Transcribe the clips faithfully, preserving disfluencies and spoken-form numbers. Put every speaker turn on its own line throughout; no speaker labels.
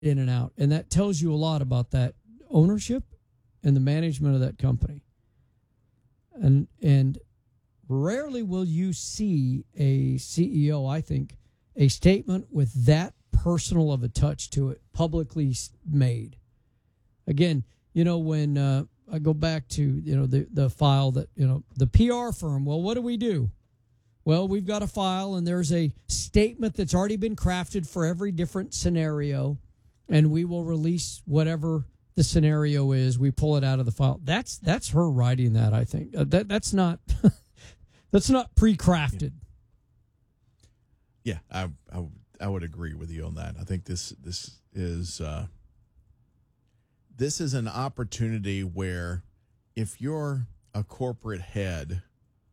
in and out. And that tells you a lot about that ownership and the management of that company. And and rarely will you see a C E O, I think, a statement with that personal of a touch to it publicly made. Again, you know, when uh, I go back to, you know, the, the file that, you know, the P R firm, well, what do we do? Well, we've got a file and there's a statement that's already been crafted for every different scenario, and we will release whatever the scenario is. We pull it out of the file. That's that's her writing that, I think. Uh, that that's not that's not pre-crafted.
Yeah, I, I I would agree with you on that. I think this this is uh, this is an opportunity where if you're a corporate head,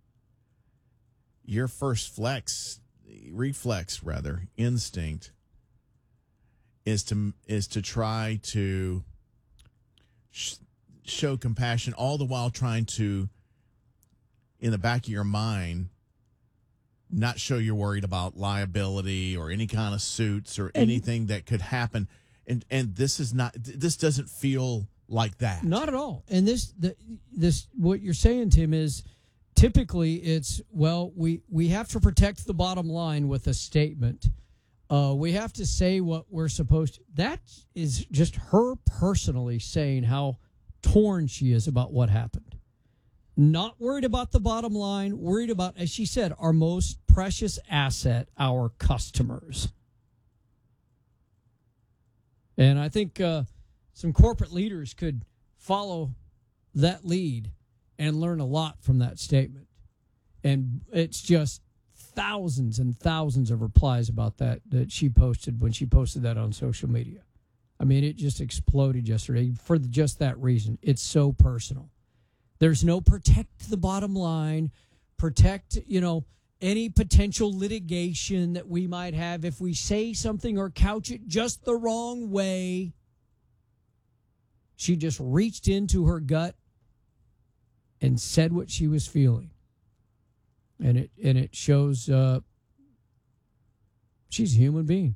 your first flex, reflex rather, instinct is to is to try to sh- show compassion, all the while trying to, in the back of your mind, not show you're worried about liability or any kind of suits or
And-
anything that could happen. And and this is not this doesn't feel like that.
Not at all. And this the, this what you're saying, Tim, is typically it's, well, we, we have to protect the bottom line with a statement. Uh, we have to say what we're supposed to. That is just her personally saying how torn she is about what happened. Not worried about the bottom line, worried about, as she said, our most precious asset, our customers. And I think uh, some corporate leaders could follow that lead and learn a lot from that statement. And it's just thousands and thousands of replies about that that she posted when she posted that on social media. I mean, it just exploded yesterday for the, just that reason. It's so personal. There's no protect the bottom line, protect, you know, any potential litigation that we might have if we say something or couch it just the wrong way. She just reached into her gut and said what she was feeling. And it and it shows uh, she's a human being.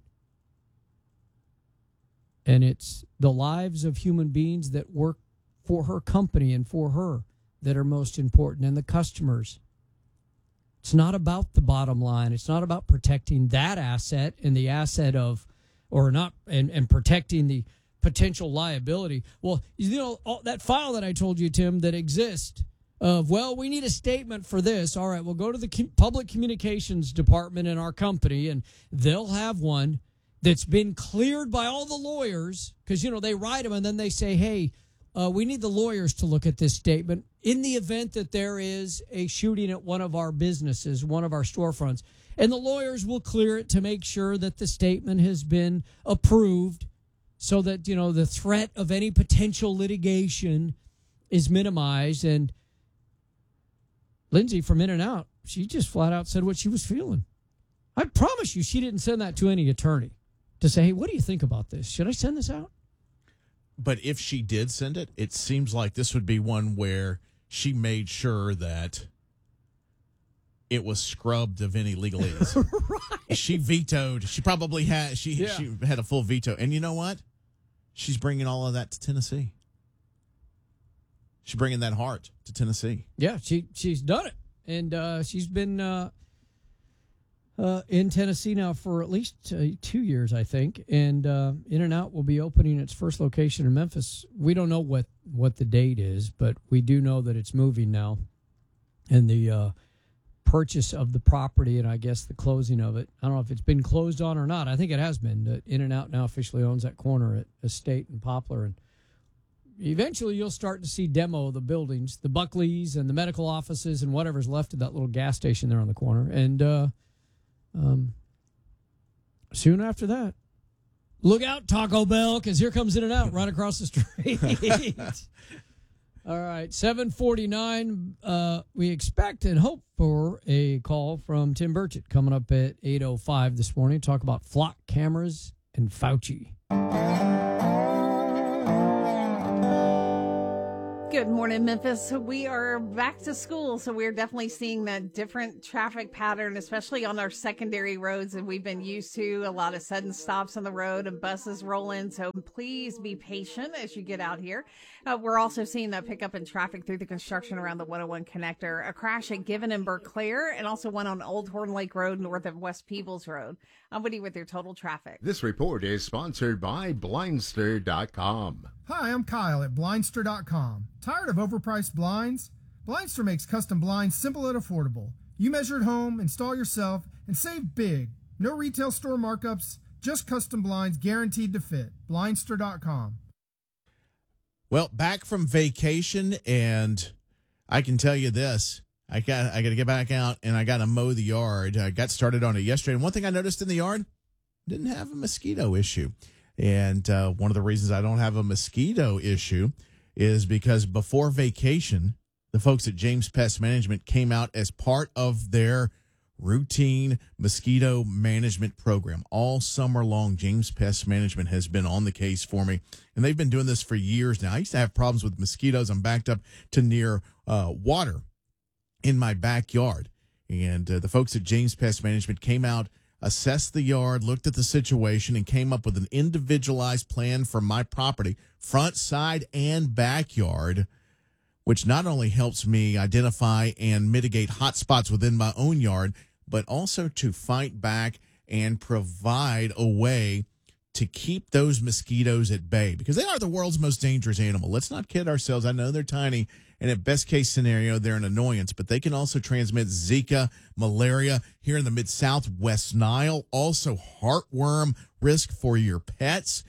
And it's the lives of human beings that work for her company and for her that are most important, and the customers. It's not about the bottom line. It's not about protecting that asset and the asset of, or not, and, and protecting the potential liability. Well, you know, all, that file that I told you, Tim, that exists of, well, we need a statement for this. All right, we'll go to the com- public communications department in our company, and they'll have one that's been cleared by all the lawyers, because, you know, they write them and then they say, hey, uh, we need the lawyers to look at this statement in the event that there is a shooting at one of our businesses, one of our storefronts. And the lawyers will clear it to make sure that the statement has been approved so that, you know, the threat of any potential litigation is minimized. And Lindsay from In and Out, she just flat out said what she was feeling. I promise you she didn't send that to any attorney to say, hey, what do you think about this? Should I send this out?
But if she did send it, it seems like this would be one where she made sure that it was scrubbed of any legalese. Right. She vetoed. She probably had, she, yeah. she had a full veto. And you know what? She's bringing all of that to Tennessee. She's bringing that heart to Tennessee.
Yeah, she she's done it. And uh, she's been uh, uh, in Tennessee now for at least uh, two years, I think. And uh, In and Out will be opening its first location in Memphis. We don't know what, what the date is, but we do know that it's moving now. And the uh, purchase of the property and I guess the closing of it, I don't know if it's been closed on or not. I think it has been. In and Out now officially owns that corner at Estate and Poplar, and eventually you'll start to see demo of the buildings, the Buckleys and the medical offices and whatever's left of that little gas station there on the corner. And uh, um, soon after that, look out, Taco Bell, because here comes In and Out right across the street. All right, seven forty-nine. Uh, we expect and hope for a call from Tim Burchett coming up at eight oh five this morning. Talk about flock cameras and Fauci.
Good morning, Memphis. We are back to school, so we're definitely seeing that different traffic pattern, especially on our secondary roads that we've been used to. A lot of sudden stops on the road and buses roll in, so please be patient as you get out here. Uh, we're also seeing that pickup in traffic through the construction around the one oh one connector, a crash at Given and Berclair, and also one on Old Horn Lake Road north of West Peebles Road. I'm Woody with your total traffic.
This report is sponsored by Blindster dot com.
Hi, I'm Kyle at Blindster dot com. Tired of overpriced blinds? Blindster makes custom blinds simple and affordable. You measure at home, install yourself, and save big. No retail store markups, just custom blinds guaranteed to fit. Blindster dot com.
Well, back from vacation, and I can tell you this. I got I got to get back out, and I got to mow the yard. I got started on it yesterday, and one thing I noticed in the yard, didn't have a mosquito issue. And uh, one of the reasons I don't have a mosquito issue is because before vacation, the folks at James Pest Management came out as part of their routine mosquito management program. All summer long, James Pest Management has been on the case for me, and they've been doing this for years now. I used to have problems with mosquitoes. I'm backed up to near uh, water in my backyard, and uh, the folks at James Pest Management came out, assessed the yard, looked at the situation, and came up with an individualized plan for my property, front, side, and backyard, which not only helps me identify and mitigate hot spots within my own yard, but also to fight back and provide a way to keep those mosquitoes at bay, because they are the world's most dangerous animal. Let's not kid ourselves. I know they're tiny, and at best case scenario, they're an annoyance, but they can also transmit Zika, malaria here in the mid-South, West Nile, also heartworm risk for your pets.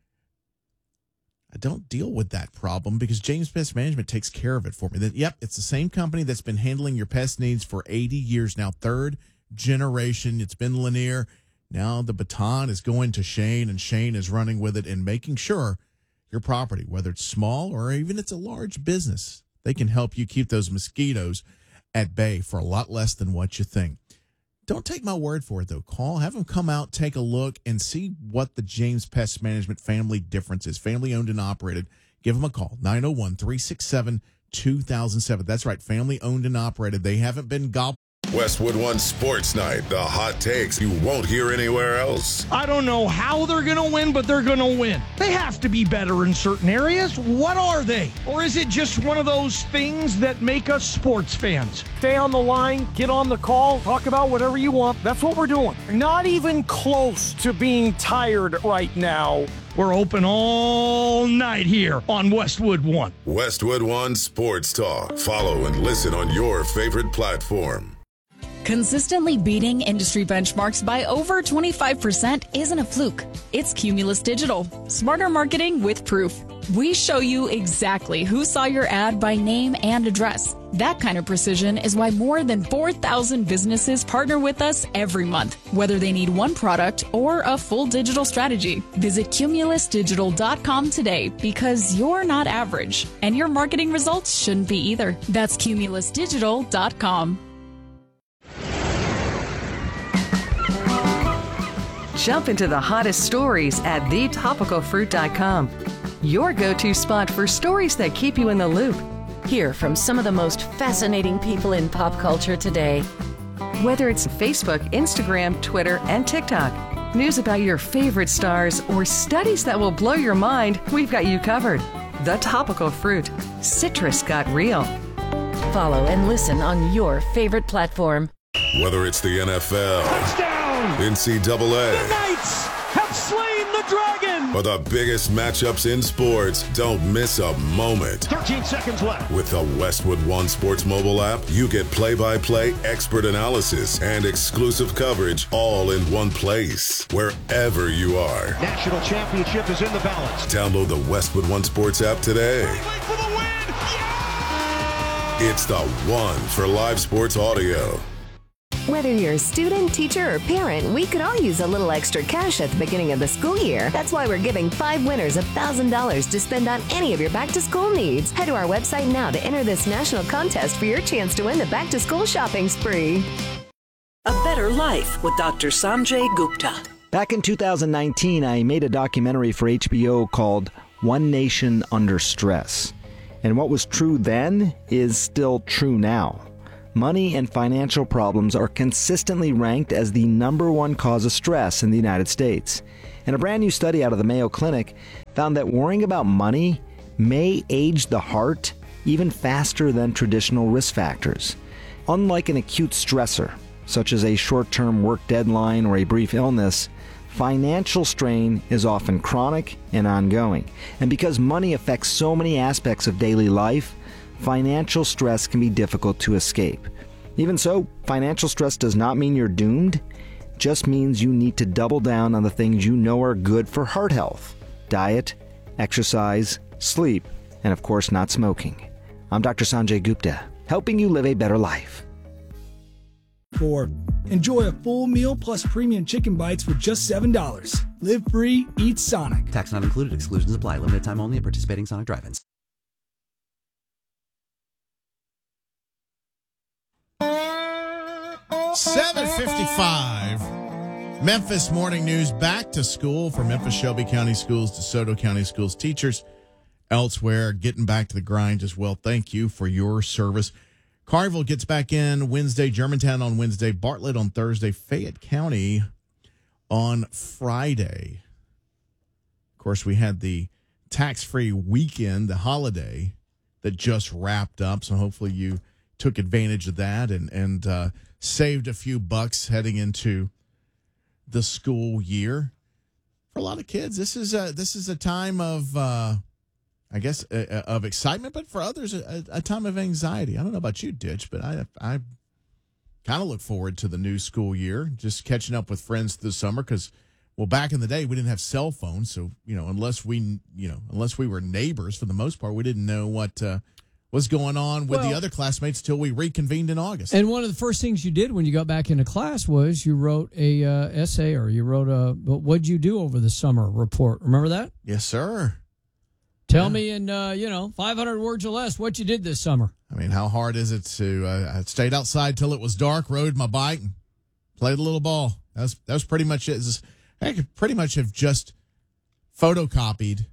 I don't deal with that problem because James Pest Management takes care of it for me. That, yep, it's the same company that's been handling your pest needs for eighty years now, third generation. It's been Lanier. Now the baton is going to Shane, and Shane is running with it and making sure your property, whether it's small or even it's a large business, they can help you keep those mosquitoes at bay for a lot less than what you think. Don't take my word for it, though. Call, have them come out, take a look, and see what the James Pest Management family difference is. Family owned and operated. Give them a call, nine oh one, three six seven, two thousand seven. That's right, family owned and operated. They haven't been gobbled.
Westwood One Sports Night, the hot takes you won't hear anywhere else.
I don't know how they're going to win, but they're going to win. They have to be better in certain areas. What are they? Or is it just one of those things that make us sports fans? Stay on the line, get on the call, talk about whatever you want. That's what we're doing. Not even close to being tired right now. We're open all night here on Westwood One.
Westwood One Sports Talk. Follow and listen on your favorite platform.
Consistently beating industry benchmarks by over twenty-five percent isn't a fluke. It's Cumulus Digital. Smarter marketing with proof. We show you exactly who saw your ad by name and address. That kind of precision is why more than four thousand businesses partner with us every month, whether they need one product or a full digital strategy. Visit Cumulus Digital dot com today, because you're not average, and your marketing results shouldn't be either. That's Cumulus Digital dot com.
Jump into the hottest stories at the topical fruit dot com. Your go-to spot for stories that keep you in the loop.
Hear from some of the most fascinating people in pop culture today.
Whether it's Facebook, Instagram, Twitter, and TikTok, news about your favorite stars, or studies that will blow your mind, we've got you covered. The Topical Fruit. Citrus got real.
Follow and listen on your favorite platform.
Whether it's the N F L,
Touchdown!
N C double A,
The Knights have slain the dragon!
or the biggest matchups in sports, don't miss a moment.
thirteen seconds left.
With the Westwood One Sports mobile app, you get play-by-play, expert analysis, and exclusive coverage all in one place, wherever you are.
National championship is in the balance.
Download the Westwood One Sports app today.
For the win! Yeah!
It's the one for live sports audio.
Whether you're a student, teacher, or parent, we could all use a little extra cash at the beginning of the school year. That's why we're giving five winners one thousand dollars to spend on any of your back-to-school needs. Head to our website now to enter this national contest for your chance to win the back-to-school shopping spree.
A Better Life with Doctor Sanjay Gupta.
Back in two thousand nineteen, I made a documentary for H B O called One Nation Under Stress. And what was true then is still true now. Money and financial problems are consistently ranked as the number one cause of stress in the United States. And a brand new study out of the Mayo Clinic found that worrying about money may age the heart even faster than traditional risk factors. Unlike an acute stressor, such as a short-term work deadline or a brief illness, financial strain is often chronic and ongoing. And because money affects so many aspects of daily life, financial stress can be difficult to escape. Even so, financial stress does not mean you're doomed. It just means you need to double down on the things you know are good for heart health: diet, exercise, sleep, and of course not smoking. I'm Doctor Sanjay Gupta, helping you live a better life.
Four. Enjoy a full meal plus premium chicken bites for just seven dollars. Live free, eat Sonic.
Tax not included. Exclusions apply. Limited time only at participating Sonic drive-ins.
seven fifty-five. Memphis Morning News back to school for Memphis Shelby County Schools, DeSoto County Schools teachers elsewhere, getting back to the grind as well. Thank you for your service. Carville gets back in Wednesday, Germantown on Wednesday, Bartlett on Thursday, Fayette County on Friday. Of course, we had the tax-free weekend, the holiday that just wrapped up, so hopefully you took advantage of that and, and uh, saved a few bucks heading into the school year. For a lot of kids, this is a, this is a time of... Uh, I guess, uh, of excitement, but for others, a, a time of anxiety. I don't know about you, Ditch, but I I kind of look forward to the new school year, just catching up with friends this summer because, well, back in the day, we didn't have cell phones. So, you know, unless we, you know, unless we were neighbors for the most part, we didn't know what uh, was going on with
well,
the other classmates till we reconvened in August.
And one of the first things you did when you got back into class was you wrote a uh, essay or you wrote a, what'd you do over the summer report? Remember that?
Yes, sir.
Tell yeah. me in, uh, you know, five hundred words or less what you did this summer.
I mean, how hard is it to, uh, I stayed outside till it was dark, rode my bike, and played a little ball. That was, that was pretty much it. I could pretty much have just photocopied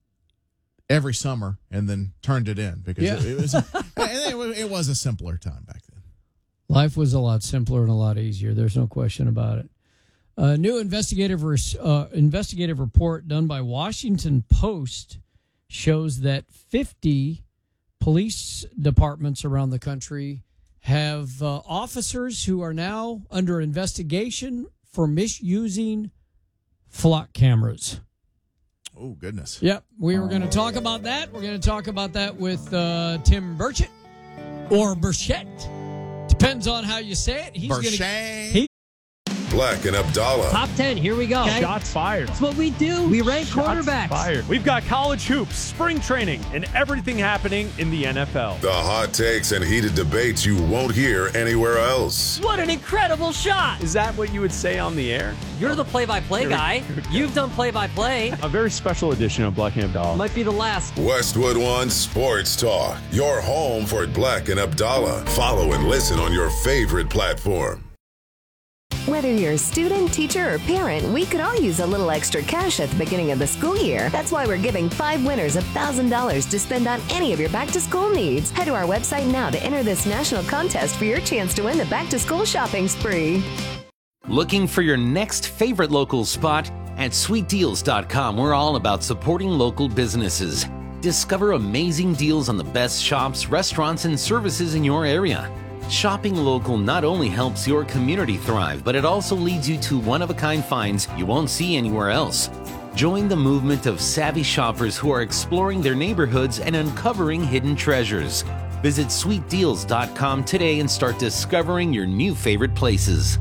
every summer and then turned it in because yeah. it, it, was a, it, it was a simpler time back then.
Life was a lot simpler and a lot easier. There's no question about it. A new investigative, uh, investigative report done by Washington Post shows that fifty police departments around the country have uh, officers who are now under investigation for misusing flock cameras.
Oh, goodness.
Yep. We were going to talk about that. We're going to talk about that with uh, Tim Burchett or Burchett. Depends on how you say it. He's
Burchett.
Gonna, he
Black and Abdallah.
Top ten, here we go.
Okay. Shots fired.
That's what we do. We rank
Shots
quarterbacks.
Fired. We've got college hoops, spring training, and everything happening in the N F L.
The hot takes and heated debates you won't hear anywhere else.
What an incredible shot.
Is that what you would say on the air?
You're the play-by-play guy. You've done play-by-play.
A very special edition of Black and Abdallah.
Might be the last.
Westwood One Sports Talk. Your home for Black and Abdallah. Follow and listen on your favorite platform.
Whether you're a student, teacher, or parent, we could all use a little extra cash at the beginning of the school year. That's why we're giving five winners one thousand dollars to spend on any of your back-to-school needs. Head to our website now to enter this national contest for your chance to win the back-to-school shopping spree.
Looking for your next favorite local spot? At sweet deals dot com, we're all about supporting local businesses. Discover amazing deals on the best shops, restaurants, and services in your area. Shopping local not only helps your community thrive, but it also leads you to one-of-a-kind finds you won't see anywhere else. Join the movement of savvy shoppers who are exploring their neighborhoods and uncovering hidden treasures. Visit sweet deals dot com today and start discovering your new favorite places.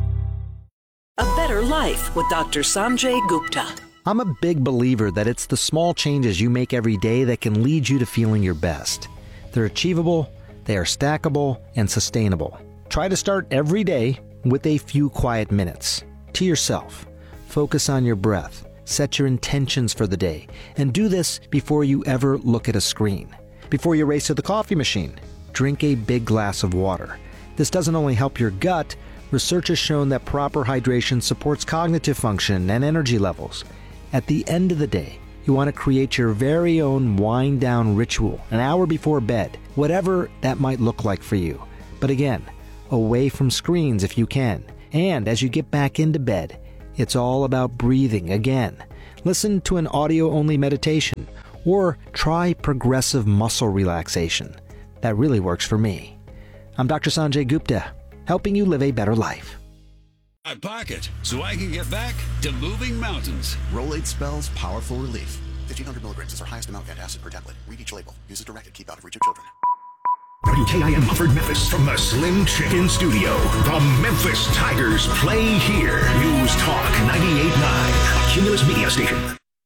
A Better Life with Doctor Sanjay Gupta.
I'm a big believer that it's the small changes you make every day that can lead you to feeling your best. They're achievable, they are stackable, and sustainable. Try to start every day with a few quiet minutes. To yourself. Focus on your breath. Set your intentions for the day. And do this before you ever look at a screen. Before you race to the coffee machine, drink a big glass of water. This doesn't only help your gut. Research has shown that proper hydration supports cognitive function and energy levels. At the end of the day, You want to create your very own wind down ritual an hour before bed, whatever that might look like for you. But again, away from screens if you can. And as you get back into bed, it's all about breathing again. Listen to an audio-only meditation or try progressive muscle relaxation. That really works for me. I'm Doctor Sanjay Gupta, helping you live a better life.
My pocket, so I can get back to moving mountains.
Rolaids spells powerful relief. fifteen hundred milligrams is our highest amount of acid per tablet. Read each label. Use as directed. Keep out of reach of children.
W K I M Mumford, Memphis, from the Slim Chicken Studio. The Memphis Tigers play here. News Talk ninety-eight point nine, a Cumulus Media station.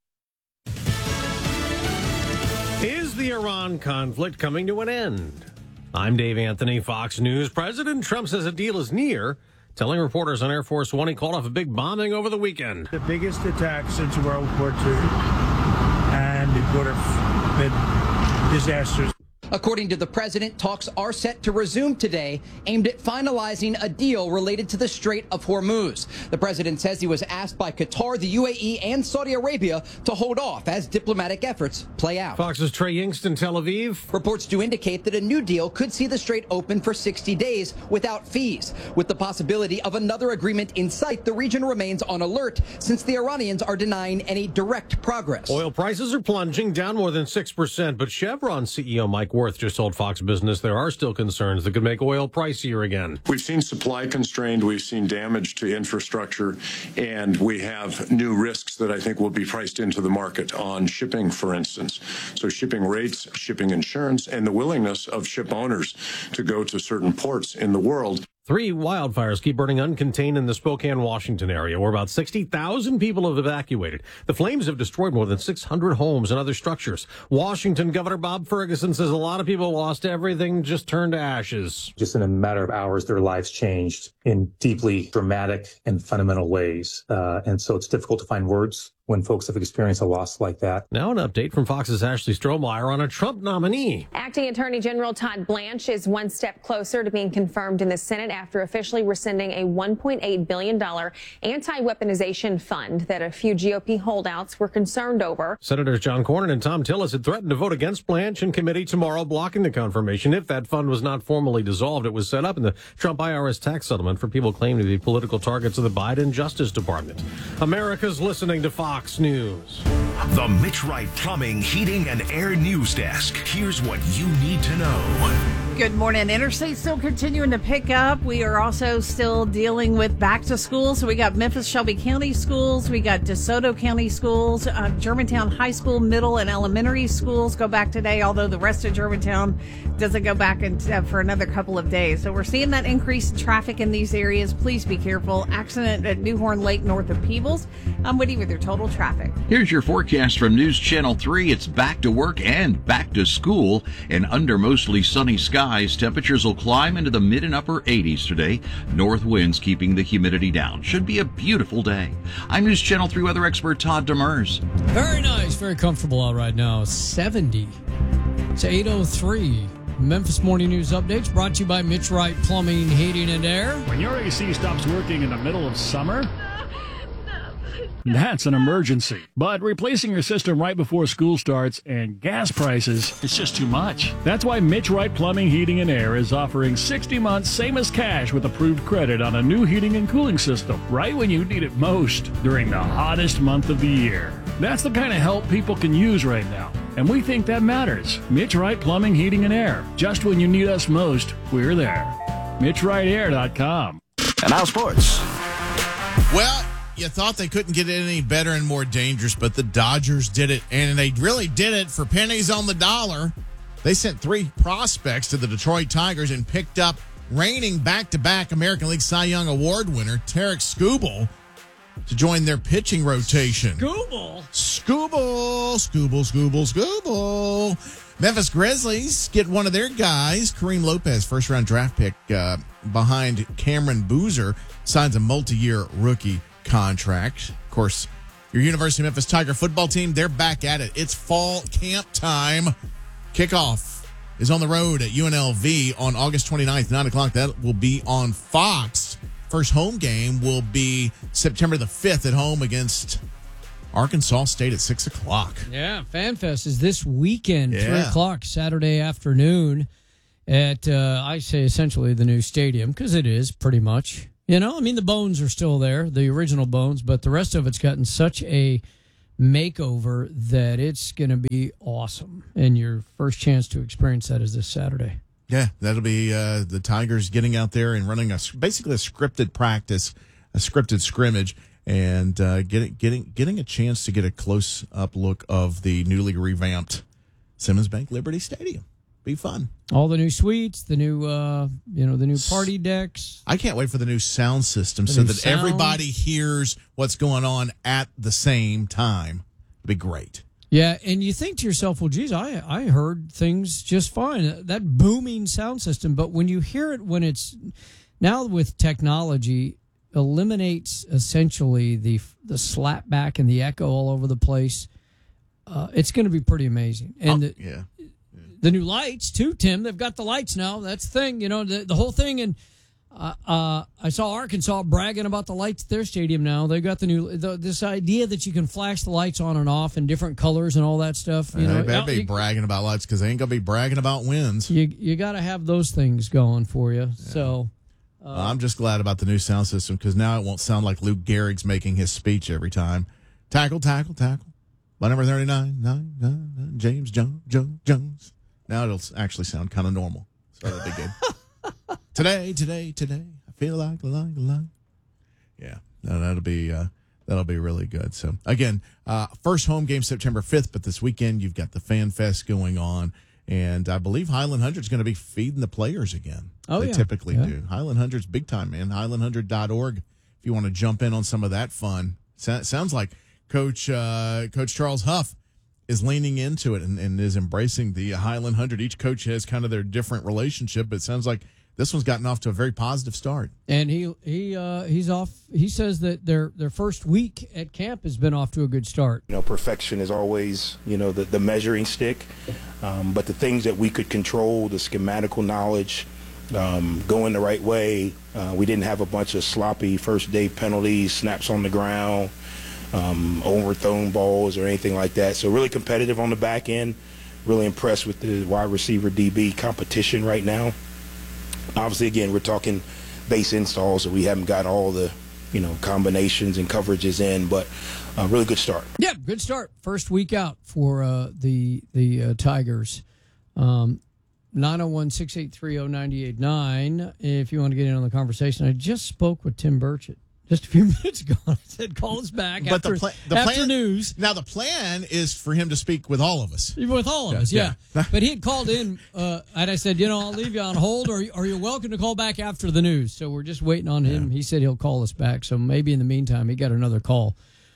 Is the Iran conflict coming to an end? I'm Dave Anthony, Fox News. President Trump says a deal is near, telling reporters on Air Force One he called off a big bombing over the weekend.
The biggest attack since World War Two, and it would have been disastrous.
According to the president, talks are set to resume today, aimed at finalizing a deal related to the Strait of Hormuz. The president says he was asked by Qatar, the U A E, and Saudi Arabia to hold off as diplomatic efforts play out.
Fox's Trey Yingst in Tel Aviv.
Reports do indicate that a new deal could see the strait open for sixty days without fees. With the possibility of another agreement in sight, the region remains on alert since the Iranians are denying any direct progress.
Oil prices are plunging, down more than six percent, but Chevron C E O Mike Worth just told Fox Business there are still concerns that could make oil pricier again.
We've seen supply constrained, we've seen damage to infrastructure, and we have new risks that I think will be priced into the market on shipping, for instance. So shipping rates, shipping insurance, and the willingness of ship owners to go to certain ports in the world.
Three wildfires keep burning uncontained in the Spokane, Washington area, where about sixty thousand people have evacuated. The flames have destroyed more than six hundred homes and other structures. Washington Governor Bob Ferguson says a lot of people lost everything, just turned to ashes.
Just in a matter of hours, their lives changed in deeply dramatic and fundamental ways. Uh, and so it's difficult to find words when folks have experienced a loss like that.
Now an update from Fox's Ashley Strohmeyer on a Trump nominee.
Acting Attorney General Todd Blanche is one step closer to being confirmed in the Senate after officially rescinding a one point eight billion dollars anti-weaponization fund that a few G O P holdouts were concerned over.
Senators John Cornyn and Tom Tillis had threatened to vote against Blanche in committee tomorrow, blocking the confirmation if that fund was not formally dissolved. It was set up in the Trump I R S tax settlement for people claimed to be political targets of the Biden Justice Department. America's listening to Fox News.
The Mitch Wright Plumbing, Heating, and Air News Desk. Here's what you need to know.
Good morning. Interstate still continuing to pick up. We are also still dealing with back to school. So we got Memphis Shelby County schools. We got DeSoto County schools. Uh, Germantown High School, middle and elementary schools go back today, although the rest of Germantown doesn't go back in, uh, for another couple of days. So we're seeing that increase in traffic in these areas. Please be careful. Accident at Newhorn Lake north of Peebles. I'm Woody with your total traffic.
Here's your forecast from News Channel three. It's back to work and back to school. And under mostly sunny skies, temperatures will climb into the mid and upper eighties today. North winds keeping the humidity down. Should be a beautiful day. I'm News Channel three weather expert Todd Demers.
Very nice. Very comfortable out right now. seventy. It's eight oh three. Memphis Morning News Updates brought to you by Mitch Wright Plumbing, Heating, and Air.
When your A C stops working in the middle of summer, that's an emergency. But replacing your system right before school starts and gas prices, it's just too much. That's why Mitch Wright Plumbing, Heating, and Air is offering sixty months, same as cash, with approved credit on a new heating and cooling system right when you need it most during the hottest month of the year. That's the kind of help people can use right now, and we think that matters. Mitch Wright Plumbing, Heating, and Air. Just when you need us most, we're there. Mitch Wright Air dot com.
And now sports.
Well, you thought they couldn't get any better and more dangerous, but the Dodgers did it, and they really did it for pennies on the dollar. They sent three prospects to the Detroit Tigers and picked up reigning back-to-back American League Cy Young Award winner Tarek Skubal to join their pitching rotation.
Skubal?
Skubal, Skubal, Skubal, Skubal. Memphis Grizzlies get one of their guys, Kareem Lopez, first-round draft pick uh, behind Cameron Boozer, signs a multi-year rookie contract. Of course, your University of Memphis Tiger football team, they're back at it. It's fall camp time. Kickoff is on the road at U N L V on August twenty-ninth, nine o'clock. That will be on Fox. First home game will be September the fifth at home against Arkansas State at six o'clock.
Yeah, FanFest is this weekend,
Yeah.
three o'clock Saturday afternoon at, uh, I say essentially the new stadium, because it is pretty much. You know, I mean, the bones are still there, the original bones, but the rest of it's gotten such a makeover that it's going to be awesome. And your first chance to experience that is this Saturday.
Yeah, that'll be uh, the Tigers getting out there and running a basically a scripted practice, a scripted scrimmage, and uh, getting getting getting a chance to get a close up look of the newly revamped Simmons Bank Liberty Stadium. Be fun.
All the new suites, the new, uh, you know, the new party decks.
I can't wait for the new sound system
The
so
new
that
sound.
everybody hears what's going on at the same time. It'll be great.
Yeah, and you think to yourself, well, geez, I I heard things just fine. That booming sound system, but when you hear it, when it's now with technology, eliminates essentially the the slap back and the echo all over the place. Uh, it's going to be pretty amazing. And the,
yeah.
the new lights too, Tim. They've got the lights now. That's the thing, you know, the the whole thing. And uh, uh, I saw Arkansas bragging about the lights at their stadium now. They've got the new the, this idea that you can flash the lights on and off in different colors and all that stuff. You
You
know,
they better be
you,
bragging about lights because they ain't going to be bragging about wins.
you, you got to have those things going for you. So.
Uh, I'm just glad about the new sound system because now it won't sound like Luke Gehrig's making his speech every time. Tackle, tackle, tackle. My number thirty-nine, nine, nine, nine, James Jones, Jones, Jones. Now it'll actually sound kind of normal. So that'll be good. today, today, today, I feel like, like, like. Yeah, no, that'll be uh, that'll be really good. So again, uh, first home game September fifth, but this weekend you've got the Fan Fest going on. And I believe Highland Hundred's going to be feeding the players again.
Oh,
they
yeah.
typically
Yeah.
do. Highland Hundred's big time, man. highland hundred dot org if you want to jump in on some of that fun. So, sounds like Coach uh, Coach Charles Huff is leaning into it and, and is embracing the Highland Hundred. Each coach has kind of their different relationship, but it sounds like this one's gotten off to a very positive start.
And he he uh, he's off. He says that their their first week at camp has been off to a good start.
You know, perfection is always, you know, the, the measuring stick. Um, but the things that we could control, the schematical knowledge, um, going the right way. Uh, we didn't have a bunch of sloppy first day penalties, snaps on the ground, um, overthrown balls or anything like that. So really competitive on the back end. Really impressed with the wide receiver D B competition right now. Obviously, again, we're talking base installs, so we haven't got all the, you know, combinations and coverages in, but a really good start.
Yeah, good start. First week out for uh, the the uh, Tigers. Um, nine oh one, six eight three, oh nine eight nine if you want to get in on the conversation. I just spoke with Tim Burchett just a few minutes ago. I said, call us back
But
after,
the, pla- the
after
plan,
news.
Now, the plan is for him to speak with all of us.
With all of
Yeah,
us, yeah.
yeah.
But he had called in, uh, and I said, you know, I'll leave you on hold, or, or you're welcome to call back after the news. So we're just waiting on him. He said he'll call us back. So maybe in the meantime, he got another call,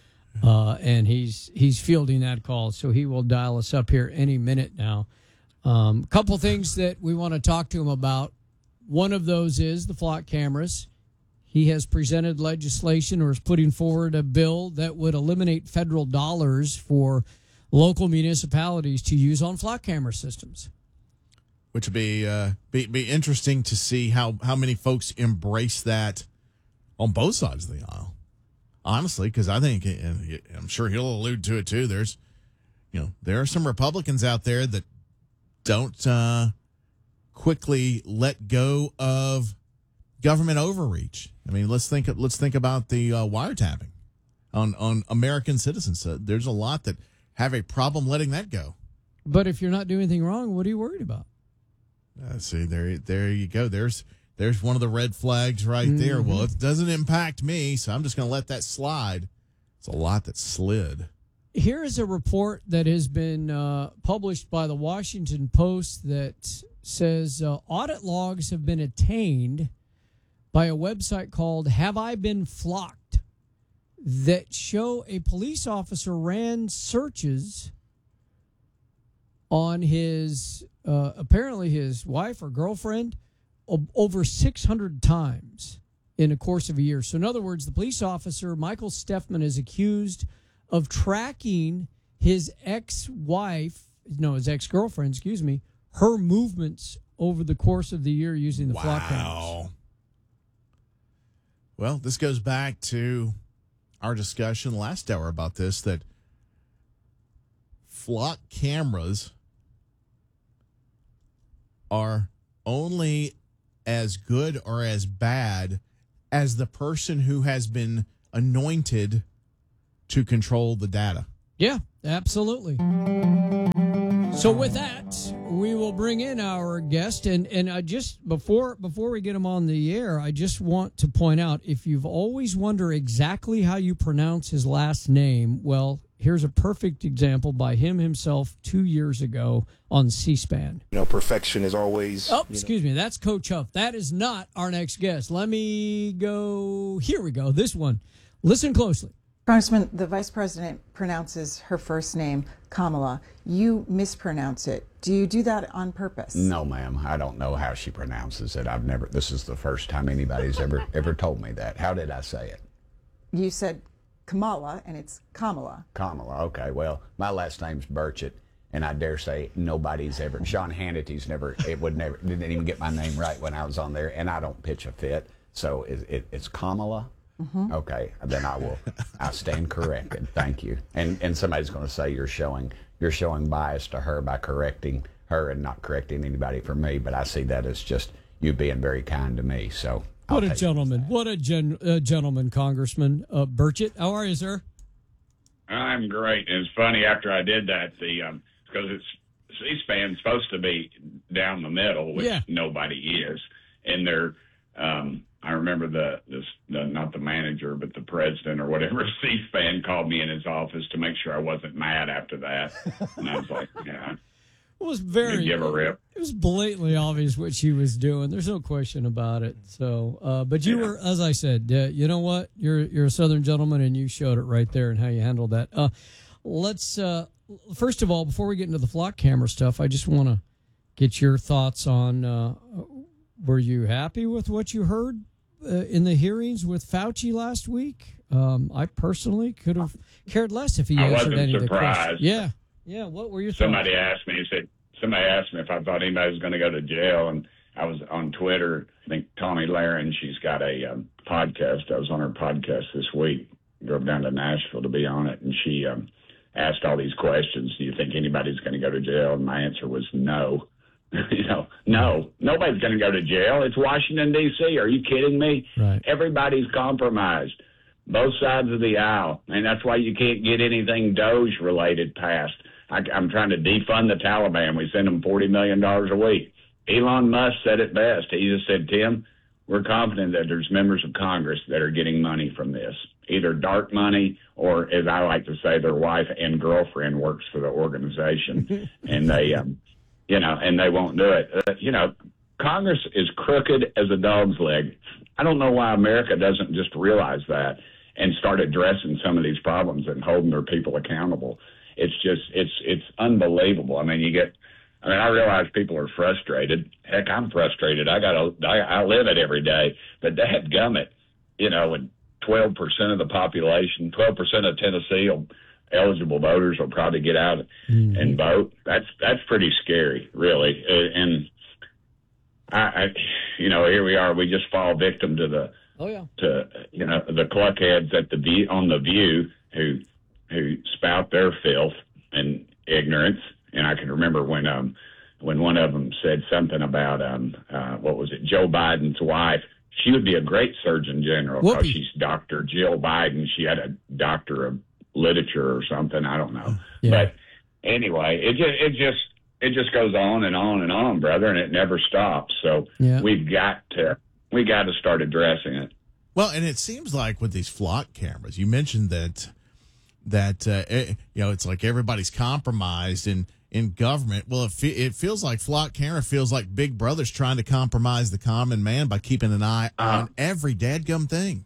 uh, and he's he's fielding that call. So he will dial us up here any minute now. A um, couple things that we want to talk to him about. One of those is the flock cameras. He has presented legislation or is putting forward a bill that would eliminate federal dollars for local municipalities to use on flock camera systems.
Which would be, uh, be be interesting to see how, how many folks embrace that on both sides of the aisle. Honestly, because I think, and I'm sure he'll allude to it too, there's, you know, there are some Republicans out there that don't uh, quickly let go of government overreach. I mean, let's think let's think about the uh, wiretapping on on American citizens. Uh, there's a lot that have a problem letting that go.
But if you're not doing anything wrong, what are you worried about?
Uh, see, there there you go. There's there's one of the red flags right
Mm-hmm.
there. Well, it doesn't impact me, so I'm just going to let that slide. It's a lot that slid.
Here is a report that has been uh, published by the Washington Post that says uh, audit logs have been attained by a website called Have I Been Flocked that show a police officer ran searches on his, uh, apparently his wife or girlfriend, o- over six hundred times in the course of a year. So in other words, the police officer, Michael Steffman, is accused of tracking his ex-wife, no, his ex-girlfriend, excuse me, her movements over the course of the year using the flock cameras.
Well, this goes back to our discussion last hour about this, that flock cameras are only as good or as bad as the person who has been anointed to control the data.
Yeah, absolutely. So with that, we will bring in our guest, and and I just before before we get him on the air, I just want to point out, if you've always wondered exactly how you pronounce his last name, well, here's a perfect example by him himself two years ago on C-SPAN.
You know, perfection is always.
Oh, excuse me, that's Coach Huff. That is not our next guest. Let me go. Here we go. This one. Listen closely.
Congressman, the vice president pronounces her first name Kamala. You mispronounce it. Do you do that on purpose?
No, ma'am. I don't know how she pronounces it. I've never. This is the first time anybody's ever ever told me that. How did I say it?
You said Kamala, and it's Kamala.
Kamala. Okay. Well, my last name's Burchett, and I dare say nobody's ever. Sean Hannity's never. It would never. Didn't even get my name right when I was on there, and I don't pitch a fit. So it, it, it's Kamala. Mm-hmm. Okay, then I will. I stand corrected. Thank you. And and somebody's going to say you're showing you're showing bias to her by correcting her and not correcting anybody for me. But I see that as just you being very kind to me. So I'll
what a gentleman! What a gen, uh, gentleman, Congressman uh, Burchett. How are you, sir?
I'm great. And it's funny after I did that, the um, because it's C-SPAN supposed to be down the middle, which
yeah.
nobody is, and they're. Um, I remember the, the, the, not the manager, but the president or whatever, C-SPAN called me in his office to make sure I wasn't mad after that. And I was like, yeah.
It was very,
give a rip.
It was blatantly obvious what she was doing. There's no question about it. So, uh, but you yeah. were, as I said, uh, you know what? You're, you're a Southern gentleman, and you showed it right there and how you handled that. Uh, let's, uh, first of all, before we get into the flock camera stuff, I just want to get your thoughts on, uh, were you happy with what you heard uh, in the hearings with Fauci last week? Um, I personally could have cared less if he
I
answered
wasn't
any
surprised.
of the questions. Yeah, yeah. What were your
Somebody
thoughts?
asked me. He said somebody asked me if I thought anybody was going to go to jail, and I was on Twitter. I think Tawny Lahren, she's got a um, podcast. I was on her podcast this week. Drove down to Nashville to be on it, and she um, asked all these questions. Do you think anybody's going to go to jail? And my answer was no. You know, no, nobody's going to go to jail. It's Washington, D C Are you kidding me?
Right.
Everybody's compromised, both sides of the aisle. And that's why you can't get anything Doge related passed. I, I'm trying to defund the Taliban. We send them forty million dollars a week. Elon Musk said it best. He just said, Tim, we're confident that there's members of Congress that are getting money from this, either dark money or, as I like to say, their wife and girlfriend works for the organization. and they, um, You know, and they won't do it. Uh, you know, Congress is crooked as a dog's leg. I don't know why America doesn't just realize that and start addressing some of these problems and holding their people accountable. It's just, it's, it's unbelievable. I mean, you get, I mean, I realize people are frustrated. Heck, I'm frustrated. I got to, I, I live it every day. But dadgummit, you know, when twelve percent of the population, twelve percent of Tennessee will, eligible voters will probably get out mm-hmm. and vote. That's that's pretty scary, really. And I, I, you know, here we are. We just fall victim to the,
oh yeah,
to you know the cluckheads at the view on the View who who spout their filth and ignorance. And I can remember when um when one of them said something about um uh, what was it, Joe Biden's wife. She would be a great Surgeon General because she's Doctor Jill Biden. She had a doctor of literature or something. I don't know. Yeah. But anyway, it just, it just, it just goes on and on and on, brother, and it never stops. So yeah. we've got to, we got to start addressing it.
Well, and it seems like with these flock cameras, you mentioned that, that, uh, it, you know, it's like everybody's compromised in, in government. Well, it, fe- it feels like flock camera feels like Big Brother's trying to compromise the common man by keeping an eye uh, on every dadgum thing.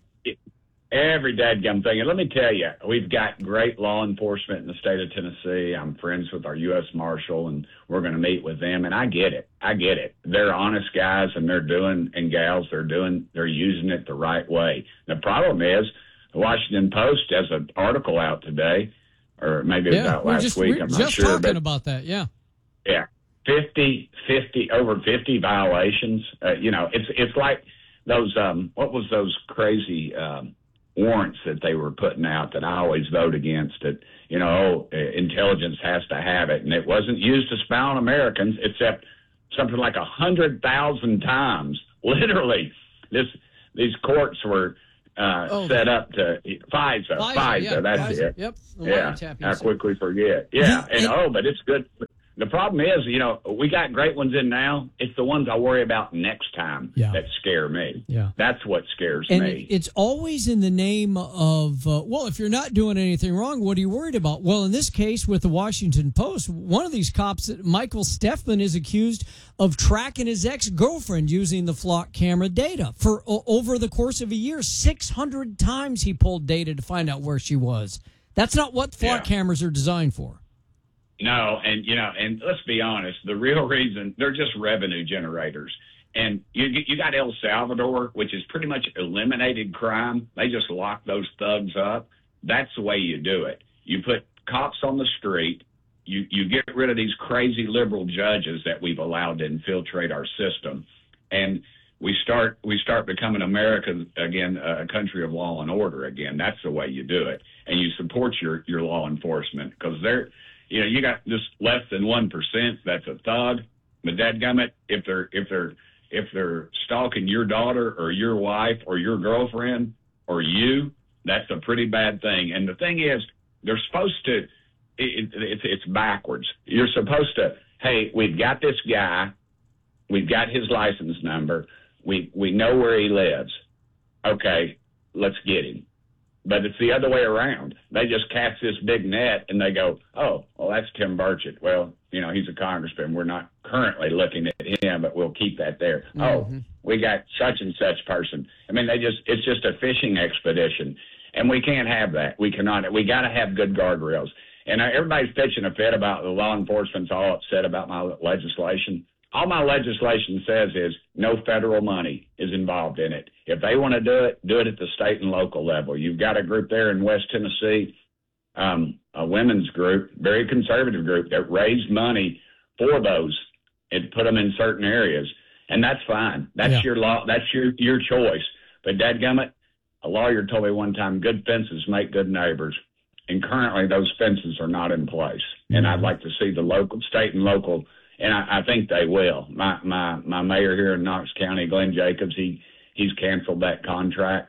Every dadgum thing. And let me tell you, we've got great law enforcement in the state of Tennessee. I'm friends with our U S Marshal, and we're going to meet with them. And I get it. I get it. They're honest guys, and they're doing, and gals, they're doing, they're using it the right way. The problem is, the Washington Post has an article out today, or maybe it was
yeah,
out last
just,
week.
We're
I'm
just
not sure.
talking
but,
about that, yeah.
Yeah. fifty, fifty, over fifty violations. Uh, you know, it's, it's like those, um, what was those crazy, um, warrants that they were putting out that I always vote against. That, you know, oh, intelligence has to have it. And it wasn't used to spy on Americans, except something like a hundred thousand times. Literally, this these courts were uh, oh, set up to FISA. FISA, FISA yeah, that's FISA, it.
Yep.
Yeah. I quickly forget. Yeah. and oh, but it's good. The problem is, you know, we got great ones in now. It's the ones I worry about next time
yeah.
that scare me.
Yeah.
That's what scares
and
me.
It's always in the name of, uh, well, if you're not doing anything wrong, what are you worried about? Well, in this case with the Washington Post, one of these cops, Michael Steffman, is accused of tracking his ex-girlfriend using the flock camera data. For o- over the course of a year, six hundred times he pulled data to find out where she was. That's not what flock yeah. cameras are designed for.
No, and, you know, and let's be honest, the real reason, they're just revenue generators. And you you got El Salvador, which is pretty much eliminated crime. They just lock those thugs up. That's the way you do it. You put cops on the street. You, you get rid of these crazy liberal judges that we've allowed to infiltrate our system. And we start we start becoming America again, a country of law and order again. That's the way you do it. And you support your, your law enforcement because they're, you know, you got just less than one percent. That's a thug. But dadgummit, if they're if they're if they're stalking your daughter or your wife or your girlfriend or you, that's a pretty bad thing. And the thing is, they're supposed to. It, it, it's it's backwards. You're supposed to. Hey, we've got this guy. We've got his license number. We we know where he lives. Okay, let's get him. But it's the other way around. They just cast this big net and they go, oh, well, that's Tim Burchett. Well, you know, he's a congressman. We're not currently looking at him, but we'll keep that there. Mm-hmm. Oh, we got such and such person. I mean, they just, it's just a fishing expedition. And we can't have that. We cannot. We got to have good guardrails. And everybody's pitching a fit about the law enforcement's all upset about my legislation. All my legislation says is no federal money is involved in it. If they want to do it, do it at the state and local level. You've got a group there in West Tennessee, um, a women's group, very conservative group, that raised money for those and put them in certain areas. And that's fine. That's yeah. your law. That's your, your choice. But dadgummit, a lawyer told me one time, good fences make good neighbors. And currently those fences are not in place. Mm-hmm. And I'd like to see the local, state and local. And I, I think they will. My my my mayor here in Knox County, Glenn Jacobs, he he's canceled that contract.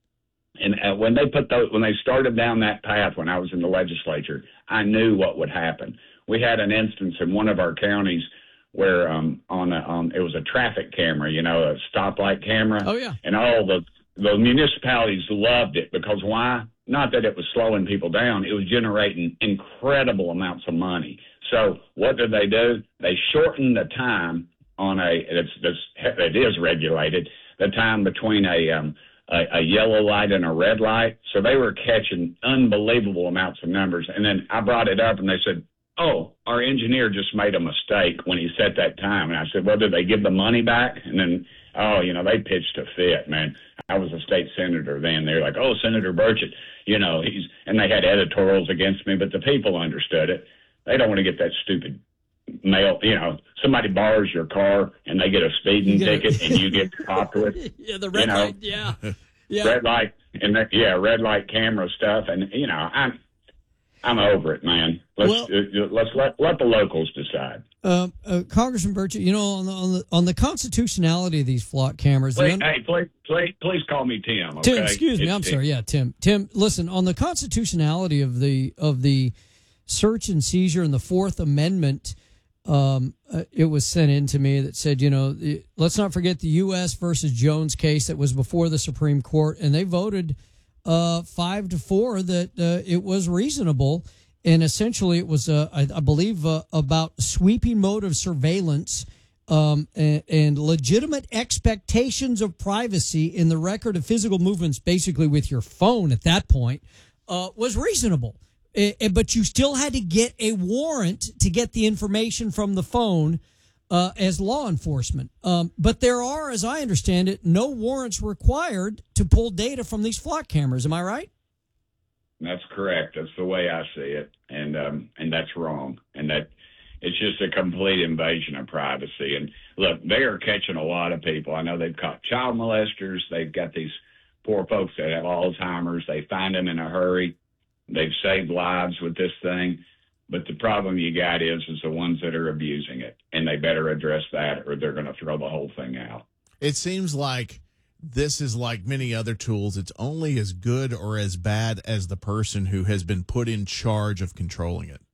And uh, when they put those, when they started down that path, when I was in the legislature, I knew what would happen. We had an instance in one of our counties where um on a, on it was a traffic camera, you know, a stoplight camera.
Oh yeah.
And all the the municipalities loved it because why? Not that it was slowing people down; it was generating incredible amounts of money. So what did they do? They shortened the time on a it's, it's, it is regulated the time between a, um, a a yellow light and a red light. So they were catching unbelievable amounts of numbers. And then I brought it up, and they said, "Oh, our engineer just made a mistake when he set that time." And I said, "Well, did they give the money back?" And then, oh, you know, they pitched a fit, man. I was a state senator then. They're like, "Oh, Senator Burchett, you know, he's," and they had editorials against me, but the people understood it. They don't want to get that stupid mail. You know, somebody borrows your car and they get a speeding get ticket and you get popped with.
Yeah, the red
you know,
light. Yeah, yeah.
Red light and that, yeah, red light camera stuff. And you know, I'm I'm over it, man. Let's well, uh, let's let let the locals decide.
Uh, uh, Congressman Burchett, you know, on the on the on the constitutionality of these flock cameras.
Please,
un-
hey, please, please, please call me Tim. Okay?
Tim, excuse me.
It's
I'm
Tim.
sorry. Yeah, Tim. Tim, listen. On the constitutionality of the of the search and seizure and the Fourth Amendment, um, uh, it was sent in to me that said, you know, the, let's not forget the U S versus Jones case that was before the Supreme Court, and they voted uh, five to four that uh, it was reasonable. And essentially, it was, uh, I, I believe, uh, about sweeping mode of surveillance um, and, and legitimate expectations of privacy in the record of physical movements, basically with your phone at that point, uh, was reasonable. It, but you still had to get a warrant to get the information from the phone uh, as law enforcement. Um, but there are, as I understand it, no warrants required to pull data from these flock cameras. Am I right?
That's correct. That's the way I see it, and um, and that's wrong. And that it's just a complete invasion of privacy. And look, they are catching a lot of people. I know they've caught child molesters. They've got these poor folks that have Alzheimer's. They find them in a hurry. They've saved lives with this thing. But the problem you got is, is the ones that are abusing it, and they better address that or they're going to throw the whole thing out.
It seems like this is like many other tools. It's only as good or as bad as the person who has been put in charge of controlling it.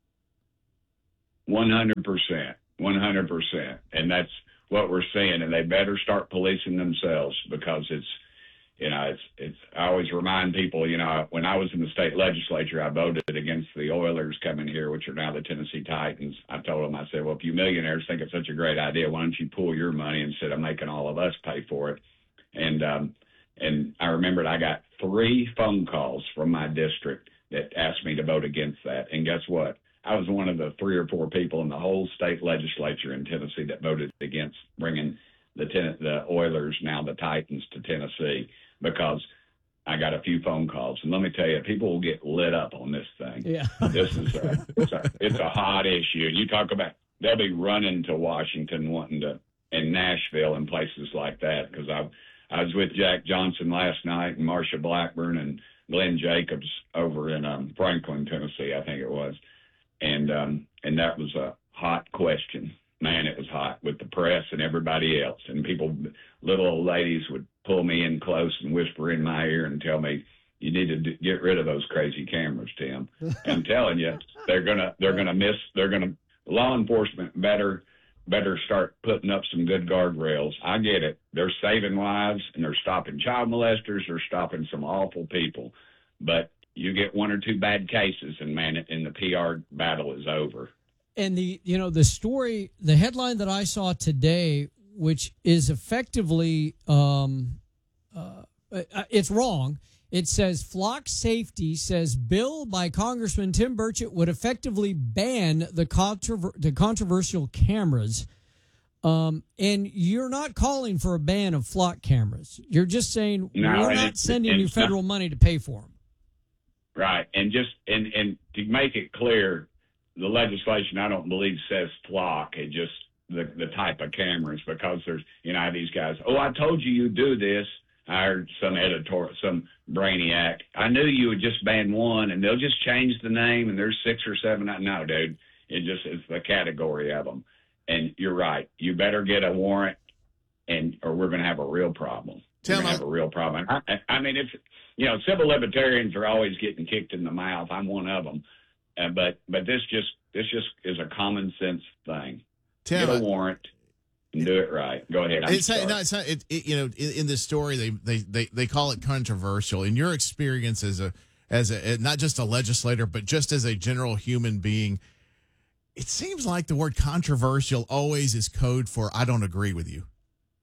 one hundred percent. one hundred percent. And that's what we're seeing. And they better start policing themselves, because it's, you know, it's, it's, I always remind people, you know, when I was in the state legislature, I voted against the Oilers coming here, which are now the Tennessee Titans. I told them, I said, well, if you millionaires think it's such a great idea, why don't you pool your money instead of making all of us pay for it? And, um, and I remembered I got three phone calls from my district that asked me to vote against that. And guess what? I was one of the three or four people in the whole state legislature in Tennessee that voted against bringing the ten- the Oilers, now the Titans, to Tennessee, because I got a few phone calls. And let me tell you, people will get lit up on this thing.
Yeah.
This is a, it's a, it's a hot issue. And you talk about, they'll be running to Washington wanting to, and Nashville and places like that, because I I was with Jack Johnson last night and Marsha Blackburn and Glenn Jacobs over in um, Franklin, Tennessee, I think it was. And um, and that was a hot question. Man, it was hot with the press and everybody else. And people, little old ladies would pull me in close and whisper in my ear and tell me, you need to d- get rid of those crazy cameras, Tim. I'm telling you, they're gonna they're gonna miss. They're gonna law enforcement better better start putting up some good guardrails. I get it. They're saving lives and they're stopping child molesters. They're stopping some awful people, but you get one or two bad cases, and man, and the P R battle is over.
And the, you know, the story, the headline that I saw today, which is effectively, um, uh, it's wrong. It says Flock Safety says bill by Congressman Tim Burchett would effectively ban the controver- the controversial cameras. Um, and you're not calling for a ban of flock cameras. You're just saying
No,
we're
and
not
it's-
sending you
it's
federal
not-
money to pay for them.
Right. And just and, and to make it clear, the legislation, I don't believe, says flock. It just the, the type of cameras, because there's, you know, these guys, oh, I told you you'd do this. I heard some editor, some brainiac. I knew you would just ban one, and they'll just change the name, and there's six or seven. No, dude. It just is the category of them. And you're right. You better get a warrant, and or we're going to have a real problem. We're going to have a real problem. I, I mean, it's, you know, civil libertarians are always getting kicked in the mouth. I'm one of them. Uh, but but this just this just is a common sense thing.
Tim,
Get a warrant and do it right. Go ahead. I'm
It's
sorry.
not, no, it's not. It, it, you know, in, in this story, they, they they they call it controversial. In your experience as a as a not just a legislator, but just as a general human being, it seems like the word controversial always is code for I don't agree with you.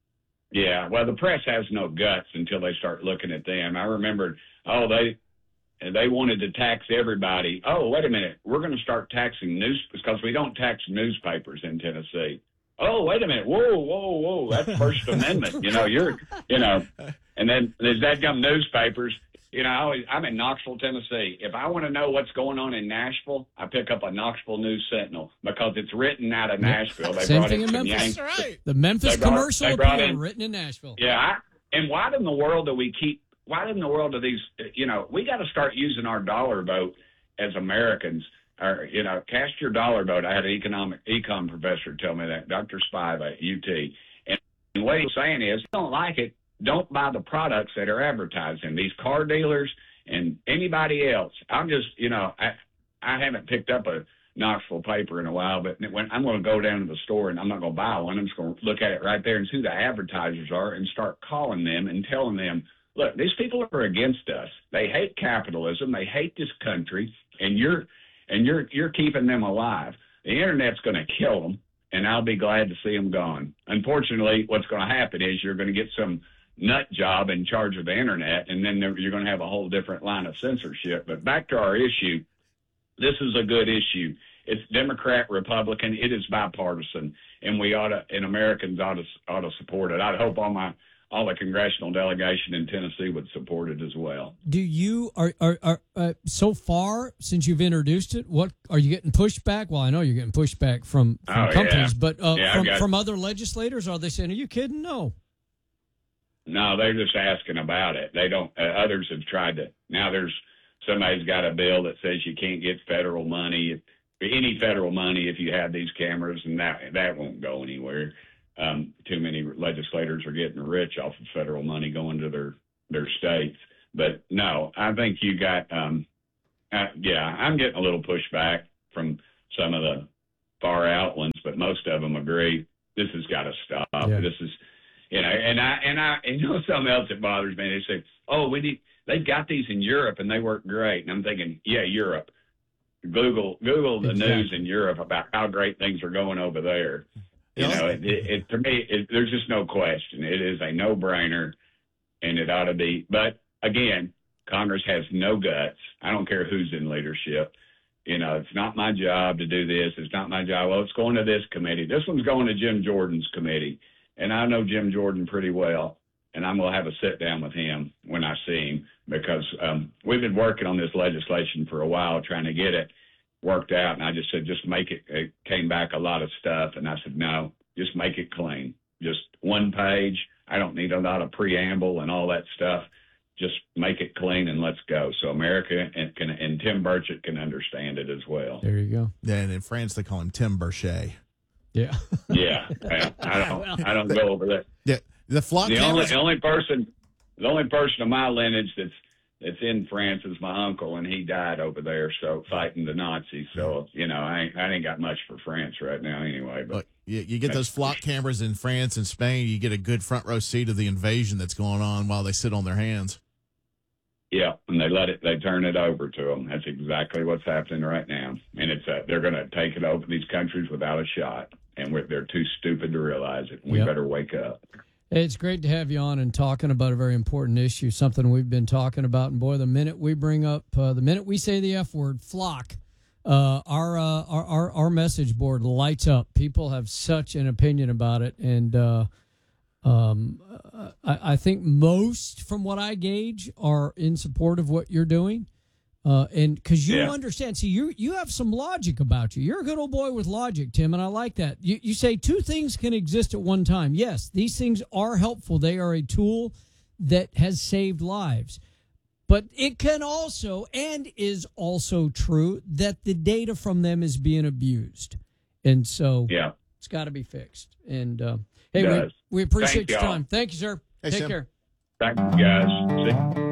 Yeah, well, the press has no guts until they start looking at them. I remember, oh, they they wanted to tax everybody. Oh, wait a minute, we're going to start taxing news because we don't tax newspapers in Tennessee. Oh, wait a minute, whoa, whoa, whoa, that's First Amendment. You know, you're, you know, and then there's that gum newspapers. You know, I always, I'm in Knoxville, Tennessee. If I want to know what's going on in Nashville, I pick up a Knoxville News Sentinel because it's written out of Nashville. They
Same
brought
thing
it
in
from
Memphis.
Yank-
That's right. The Memphis
They brought-
Commercial
they brought
Appeal,
in-
written in Nashville.
Yeah, I, and why in the world do we keep? Why in the world do these? You know, we got to start using our dollar vote as Americans. Or, you know, cast your dollar vote. I had an economic econ professor tell me that, Doctor Spiva at U T. And, and what he's saying is, if you don't like it, don't buy the products that are advertising. These car dealers and anybody else. I'm just, you know, I I haven't picked up a Knoxville paper in a while, but when I'm going to go down to the store and I'm not going to buy one, I'm just going to look at it right there and see who the advertisers are and start calling them and telling them, look, these people are against us. They hate capitalism. They hate this country, and you're and you're you're keeping them alive. The internet's going to kill them, and I'll be glad to see them gone. Unfortunately, what's going to happen is you're going to get some nut job in charge of the internet, and then there, you're going to have a whole different line of censorship. But back to our issue, this is a good issue. It's Democrat, Republican. It is bipartisan, and we ought to, and Americans ought to ought to support it. I hope all my all the congressional delegation in Tennessee would support it as well.
Do you are are, are uh, so far since you've introduced it? What are you getting pushback? Well, I know you're getting pushback from, from
Oh,
companies,
yeah.
but uh,
Yeah, I've
from
got-
from other legislators, are they saying, "Are you kidding?" No.
No, they're just asking about it. They don't. Uh, others have tried to. Now there's somebody's got a bill that says you can't get federal money, any federal money, if you have these cameras, and that that won't go anywhere. Um, too many legislators are getting rich off of federal money going to their their states. But no, I think you got. Um, uh, yeah, I'm getting a little pushback from some of the far out ones, but most of them agree this has got to stop.
Yeah.
This is. You know, and I and I and you know something else that bothers me. They say, "Oh, we need they've got these in Europe and they work great." And I'm thinking, yeah, Europe. Google Google the
Exactly.
news in Europe about how great things are going over there. You
Yeah.
know, it, it, it to me, it, there's just no question. It is a no-brainer, and it ought to be. But again, Congress has no guts. I don't care who's in leadership. You know, it's not my job to do this. It's not my job. Well, it's going to this committee. This one's going to Jim Jordan's committee. And I know Jim Jordan pretty well, and I'm going to have a sit down with him when I see him because um, we've been working on this legislation for a while, trying to get it worked out. And I just said, just make it. It came back a lot of stuff, and I said, no, just make it clean. Just one page. I don't need a lot of preamble and all that stuff. Just make it clean and let's go. So America and, can, and Tim Burchett can understand it as well.
There you go.
And in France, they call him Tim Burchett.
Yeah.
Yeah, I, I don't. I don't go over that.
Yeah, the flock
The only,
cameras.
the only person, the only person of my lineage that's that's in France is my uncle, and he died over there, so fighting the Nazis. So you know, I ain't, I ain't got much for France right now, anyway. But
Look, you, you get those flock cameras in France and Spain, you get a good front row seat of the invasion that's going on while they sit on their hands.
yeah, and they let it, they turn it over to them. That's exactly what's happening right now, and it's uh, they're going to take it over these countries without a shot. And we're, they're too stupid to realize it. We
Yep.
better wake up.
It's great to have you on and talking about a very important issue, something we've been talking about. And boy, the minute we bring up, uh, the minute we say the F word, flock, uh, our, uh, our our our message board lights up. People have such an opinion about it, and uh, um, I, I think most, from what I gauge, are in support of what you're doing. Uh, and because you
Yeah.
understand, see, you you have some logic about you. You're a good old boy with logic, Tim, and I like that. You you say two things can exist at one time. Yes, these things are helpful. They are a tool that has saved lives. But it can also, and is also true, that the data from them is being abused. And so
Yeah.
it's got to be fixed. And uh, hey, we,
Does.
we appreciate
Thank
your
y'all.
time. Thank you, sir.
Hey,
Take
Sam.
care.
Thank you, guys. See-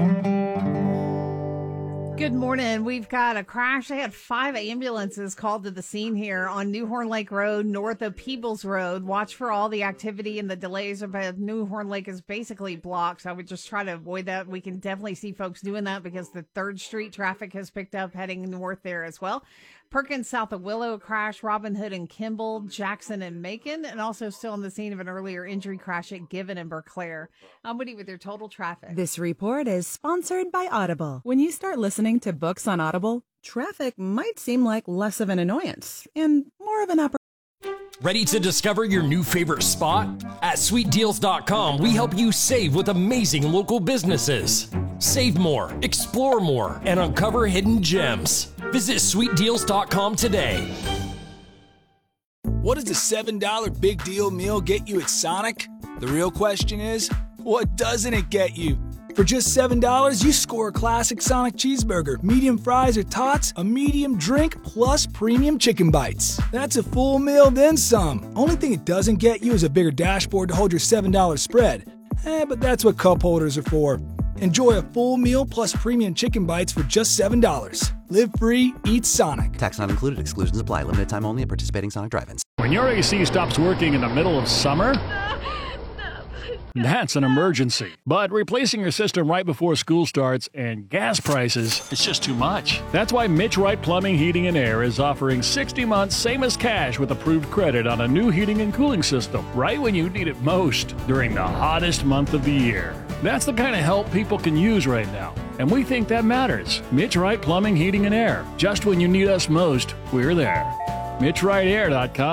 Good morning. We've got a crash. They had five ambulances called to the scene here on New Horn Lake Road, north of Peebles Road. Watch for all the activity and the delays. But New Horn Lake is basically blocked. So I would just try to avoid that. We can definitely see folks doing that because the third Street traffic has picked up heading north there as well. Perkins south of Willow crash, Robin Hood and Kimball, Jackson and Macon, and also still on the scene of an earlier injury crash at Given and Berclair. I'm Woody with your total traffic.
This report is sponsored by Audible. When you start listening to books on Audible, traffic might seem like less of an annoyance and more of an opportunity.
Ready to discover your new favorite spot? At sweet deals dot com, we help you save with amazing local businesses. Save more, explore more, and uncover hidden gems. Visit sweet deals dot com today.
What does the seven dollar Big Deal Meal get you at Sonic? The real question is, what doesn't it get you? For just seven dollars, you score a classic Sonic cheeseburger, medium fries or tots, a medium drink, plus premium chicken bites. That's a full meal, then some. Only thing it doesn't get you is a bigger dashboard to hold your seven dollar spread. Eh, but that's what cup holders are for. Enjoy a full meal plus premium chicken bites for just seven dollars. Live free, eat Sonic.
Tax not included. Exclusions apply. Limited time only at participating Sonic drive-ins.
When your A C stops working in the middle of summer, that's an emergency. But replacing your system right before school starts and gas prices, it's just too much. That's why Mitch Wright Plumbing, Heating, and Air is offering sixty months, same as cash with approved credit on a new heating and cooling system, right when you need it most, during the hottest month of the year. That's the kind of help people can use right now. And we think that matters. Mitch Wright Plumbing, Heating, and Air. Just when you need us most, we're there. Mitch Wright Air dot com.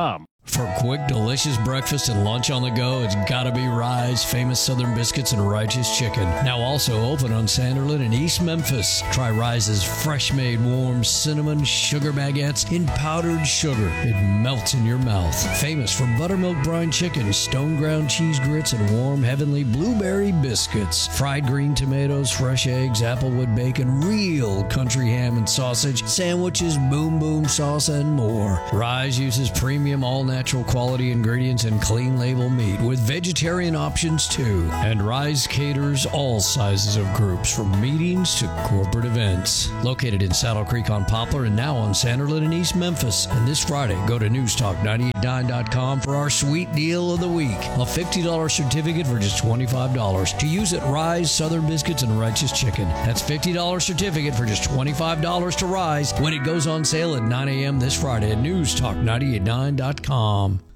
For quick, delicious breakfast and lunch on the go, it's gotta be Rise, famous Southern biscuits and Righteous Chicken. Now also open on Sanderlin in East Memphis. Try Rise's fresh-made warm cinnamon sugar baguettes in powdered sugar. It melts in your mouth. Famous for buttermilk brine chicken, stone ground cheese grits, and warm heavenly blueberry biscuits. Fried green tomatoes, fresh eggs, applewood bacon, real country ham and sausage, sandwiches, boom boom sauce, and more. Rise uses premium all-natural natural quality ingredients and clean label meat with vegetarian options too. And Rise caters all sizes of groups from meetings to corporate events. Located in Saddle Creek on Poplar and now on Sanderlin in East Memphis. And this Friday, go to news talk ninety-eight nine dot com for our sweet deal of the week. A fifty dollars certificate for just twenty-five dollars to use at Rise Southern Biscuits and Righteous Chicken. That's fifty dollars certificate for just twenty-five dollars to Rise when it goes on sale at nine a.m. this Friday at news talk ninety-eight nine dot com.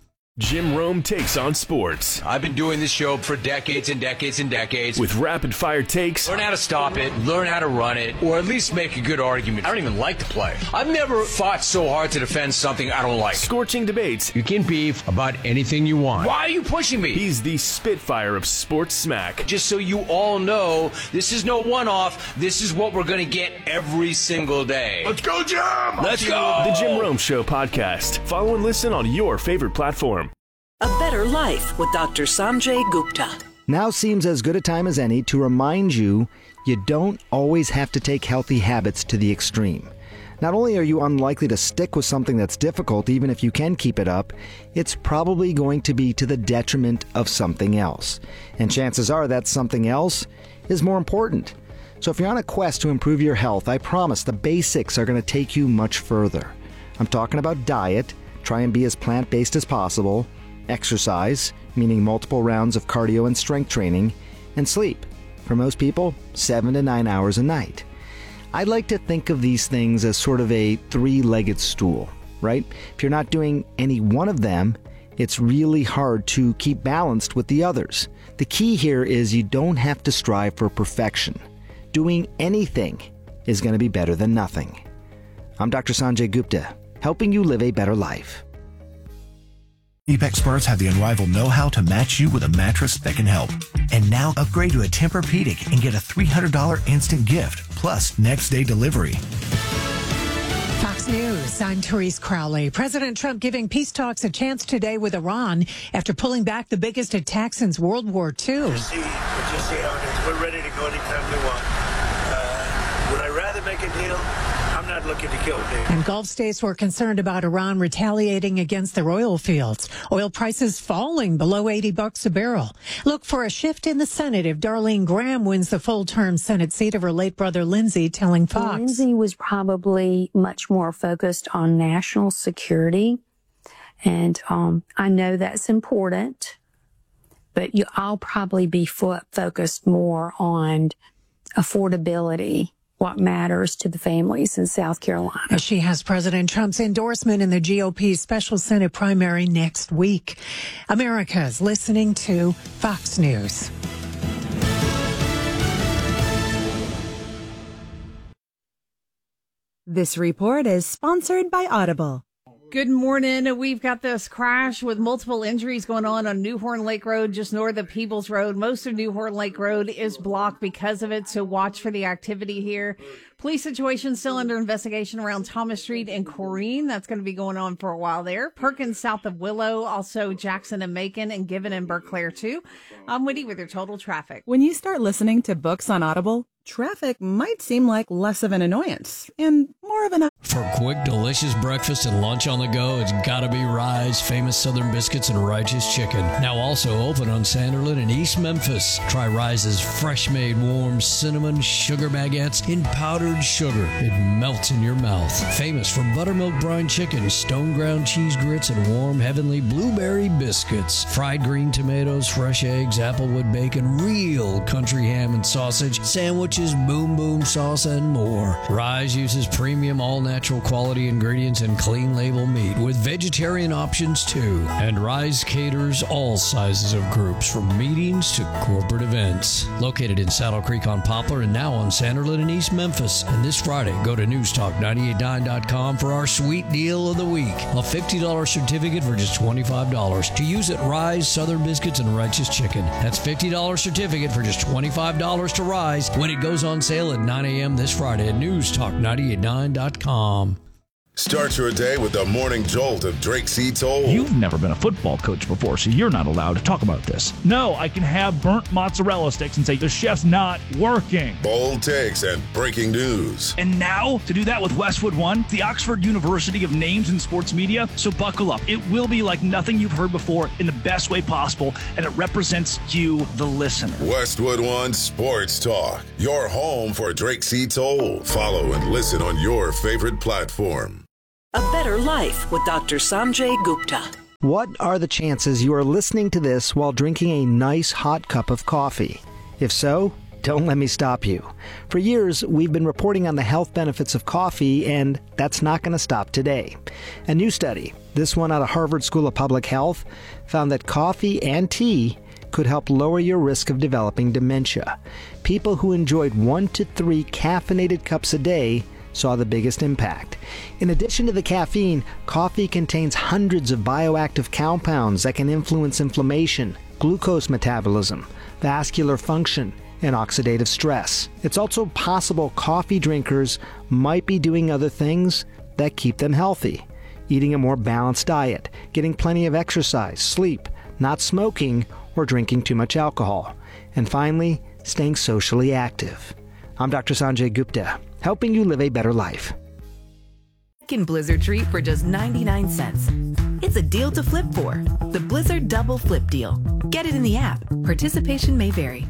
Jim Rome takes on sports.
I've been doing this show for decades and decades and decades.
With rapid fire takes.
Learn how to stop it, learn how to run it, or at least make a good argument. I don't even like the play. I've never fought so hard to defend something I don't like.
Scorching debates.
You can beef about anything you want. Why are you pushing me?
He's the Spitfire of sports smack.
Just so you all know, this is no one-off. This is what we're going to get every single day.
Let's go, Jim!
Let's go!
The Jim Rome Show podcast. Follow and listen on your favorite platform.
A Better Life with Doctor Sanjay Gupta.
Now seems as good a time as any to remind you you don't always have to take healthy habits to the extreme. Not only are you unlikely to stick with something that's difficult, even if you can keep it up, it's probably going to be to the detriment of something else. And chances are that something else is more important. So if you're on a quest to improve your health, I promise the basics are going to take you much further. I'm talking about diet, try and be as plant-based as possible, exercise, meaning multiple rounds of cardio and strength training, and sleep. For most people, seven to nine hours a night. I like to think of these things as sort of a three-legged stool, right? If you're not doing any one of them, it's really hard to keep balanced with the others. The key here is you don't have to strive for perfection. Doing anything is going to be better than nothing. I'm Doctor Sanjay Gupta, helping you live a better life.
Sleep experts have the unrivaled know-how to match you with a mattress that can help. And now upgrade to a Tempur-Pedic and get a three hundred dollars instant gift, plus next-day delivery.
Fox News, I'm Therese Crowley. President Trump giving peace talks a chance today with Iran after pulling back the biggest attack since World War Two.
We'll see, we'll just see how it is. We're ready to go anytime we want. Uh, would I rather make a deal? I'm not looking to kill Dave.
And Gulf states were concerned about Iran retaliating against their oil fields. Oil prices falling below eighty bucks a barrel. Look for a shift in the Senate if Darlene Graham wins the full-term Senate seat of her late brother Lindsey, telling Fox.
Lindsey was probably much more focused on national security. And um, I know that's important, but you, I'll probably be fo- focused more on affordability. What matters to the families in South Carolina.
She has President Trump's endorsement in the G O P's special Senate primary next week. America's listening to Fox News.
This report is sponsored by Audible.
Good morning. We've got this crash with multiple injuries going on on New Horn Lake Road, just north of Peebles Road. Most of New Horn Lake Road is blocked because of it, so watch for the activity here. Police situation still under investigation around Thomas Street and Corrine. That's going to be going on for a while there. Perkins south of Willow, also Jackson and Macon, and Given and Berkclair too. I'm Whitty with your total traffic.
When you start listening to books on Audible, traffic might seem like less of an annoyance and more of an...
For quick, delicious breakfast and lunch on the go, it's gotta be Rise, famous Southern biscuits and Righteous Chicken. Now also open on Sanderlin in East Memphis. Try Rise's fresh-made warm cinnamon sugar baguettes in powdered sugar. It melts in your mouth. Famous for buttermilk brine chicken, stone ground cheese grits, and warm heavenly blueberry biscuits. Fried green tomatoes, fresh eggs, applewood bacon, real country ham and sausage, sandwiches, boom boom sauce, and more. Rise uses premium all-natural natural quality ingredients and clean label meat with vegetarian options too. And Rise caters all sizes of groups from meetings to corporate events. Located in Saddle Creek on Poplar and now on Sanderland in East Memphis. And this Friday, go to news talk nine eight nine dot com for our sweet deal of the week. A fifty dollars certificate for just twenty-five dollars to use at Rise, Southern Biscuits, and Righteous Chicken. That's fifty dollars certificate for just twenty-five dollars to Rise when it goes on sale at nine a.m. this Friday at news talk nine eight nine dot com.
Start your day with the morning jolt of Drake C. Toll.
You've never been a football coach before, so you're not allowed to talk about this. No, I can have burnt mozzarella sticks and say the chef's not working.
Bold takes and breaking news.
And now, to do that with Westwood One, the Oxford University of Names in Sports Media. So buckle up. It will be like nothing you've heard before in the best way possible, and it represents you, the listener.
Westwood One Sports Talk, your home for Drake C. Toll. Follow and listen on your favorite platform.
A Better Life with Doctor Sanjay Gupta.
What are the chances you are listening to this while drinking a nice hot cup of coffee? If so, don't let me stop you. For years, we've been reporting on the health benefits of coffee, and that's not going to stop today. A new study, this one out of Harvard School of Public Health, found that coffee and tea could help lower your risk of developing dementia. People who enjoyed one to three caffeinated cups a day saw the biggest impact. In addition to the caffeine, coffee contains hundreds of bioactive compounds that can influence inflammation, glucose metabolism, vascular function, and oxidative stress. It's also possible coffee drinkers might be doing other things that keep them healthy. Eating a more balanced diet, getting plenty of exercise, sleep, not smoking, or drinking too much alcohol. And finally, staying socially active. I'm Doctor Sanjay Gupta, helping you live a better life.
Can Blizzard treat for just ninety-nine cents. It's a deal to flip for. The Blizzard Double Flip Deal. Get it in the app. Participation may vary.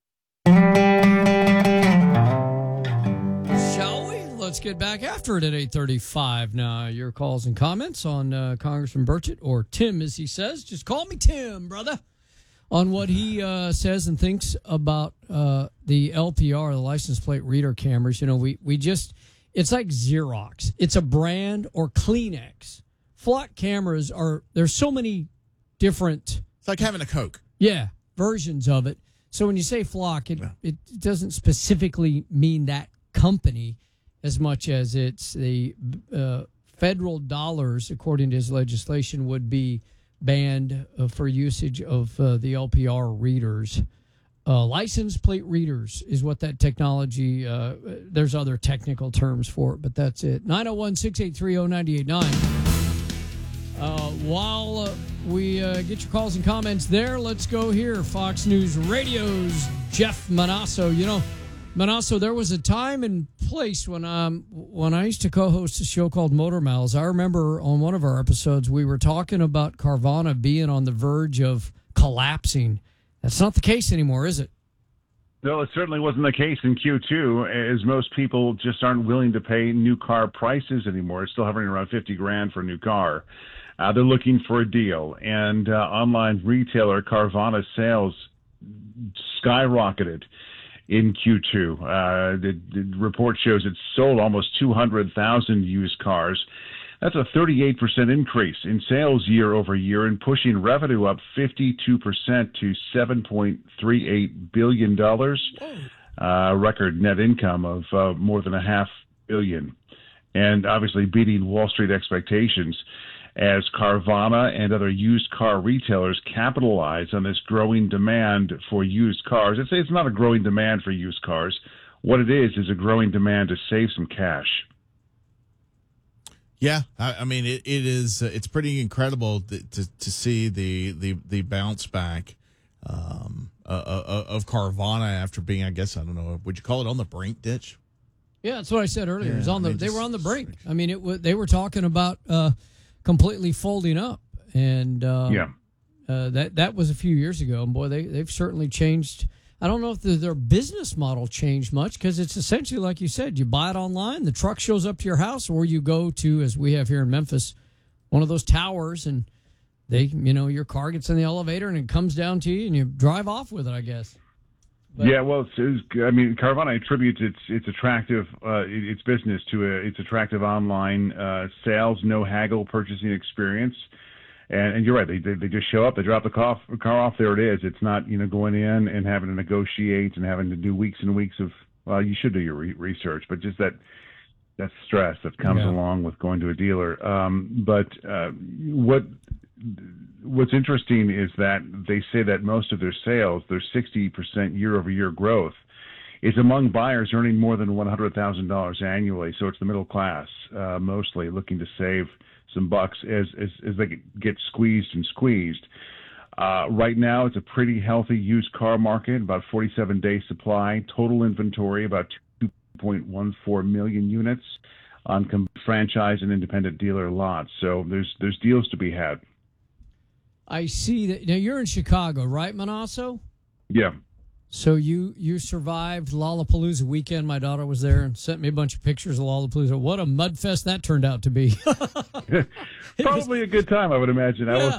Shall we? Let's get back after it at eight thirty-five. Now, your calls and comments on uh, Congressman Burchett, or Tim, as he says. Just call me Tim, brother. On what he uh, says and thinks about uh, the L P R, the license plate reader cameras. You know, we, we just, it's like Xerox. It's a brand, or Kleenex. Flock cameras are, there's so many different.
It's like having a Coke.
Yeah, versions of it. So when you say Flock, it, it doesn't specifically mean that company as much as it's the uh, federal dollars, according to his legislation, would be banned uh, for usage of uh, the L P R readers. Uh, license plate readers is what that technology, uh, there's other technical terms for it, but that's it. nine oh one, six eight three, oh nine eight nine. Uh, while uh, we uh, get your calls and comments there, let's go here. Fox News Radio's Jeff Manasso. You know, Manasso, there was a time and place when um when I used to co-host a show called Motor Mouths. I remember on one of our episodes we were talking about Carvana being on the verge of collapsing. That's not the case anymore, is it?
No, it certainly wasn't the case in Q two, as most people just aren't willing to pay new car prices anymore. It's still hovering around fifty grand for a new car. Uh, they're looking for a deal, and uh, online retailer Carvana sales skyrocketed in Q two. Uh, the, the report shows it sold almost two hundred thousand used cars. That's a thirty-eight percent increase in sales year over year, and pushing revenue up fifty-two percent to seven point three eight billion dollars. Uh, record net income of uh, more than a half billion, and obviously beating Wall Street expectations as Carvana and other used car retailers capitalize on this growing demand for used cars. I'd say it's not a growing demand for used cars. What it is is a growing demand to save some cash.
Yeah, I, I mean it, it is. Uh, it's pretty incredible th- to to see the the the bounce back um, uh, uh, of Carvana after being, I guess, I don't know, would you call it on the brink, Ditch?
Yeah, that's what I said earlier.
Yeah,
it was on the.
I mean,
they
just,
were on the brink. I mean, it. W- they were talking about uh, completely folding up, and uh,
yeah,
uh, that that was a few years ago. And boy, they they've certainly changed. I don't know if the, their business model changed much, because it's essentially like you said, you buy it online, the truck shows up to your house, or you go to, as we have here in Memphis, one of those towers, and they, you know, your car gets in the elevator and it comes down to you and you drive off with it, I guess. But,
yeah, well, it's, it's, I mean, Carvana attributes its its attractive uh, its business to a, its attractive online uh, sales, no haggle purchasing experience. And, and you're right, they, they they just show up, they drop the car, car off, there it is. It's not, you know, going in and having to negotiate and having to do weeks and weeks of, well, you should do your re- research, but just that that stress that comes
Yeah.
along with going to a dealer. Um, but uh, what what's interesting is that they say that most of their sales, their sixty percent year-over-year growth, is among buyers earning more than one hundred thousand dollars annually. So it's the middle class, uh, mostly looking to save some bucks as, as, as they get squeezed and squeezed. Uh, right now, it's a pretty healthy used car market, about forty-seven day supply, total inventory, about two point one four million units on com- franchise and independent dealer lots. So there's there's deals to be had.
I see that. Now, you're in Chicago, right, Manasso?
Yeah.
So you you survived Lollapalooza weekend. My daughter was there and sent me a bunch of pictures of Lollapalooza. What a mud fest that turned out to be.
Probably a good time, I would imagine. I
Yeah.
was